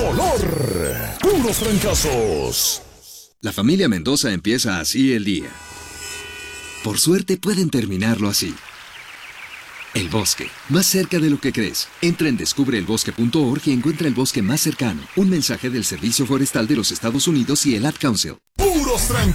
color. Puros trancazos. La familia Mendoza empieza así el día. Por suerte pueden terminarlo así. El bosque, más cerca de lo que crees. Entra en descubreelbosque.org y encuentra el bosque más cercano. Un mensaje del Servicio Forestal de los Estados Unidos y el Ad Council. Puros trancazos.